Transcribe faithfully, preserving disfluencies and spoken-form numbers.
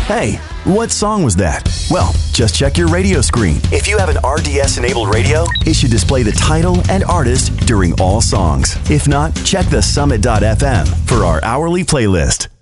Hey, what song was that? Well, just check your radio screen. If you have an R D S-enabled radio, it should display the title and artist during all songs. If not, check the summit dot f m for our hourly playlist.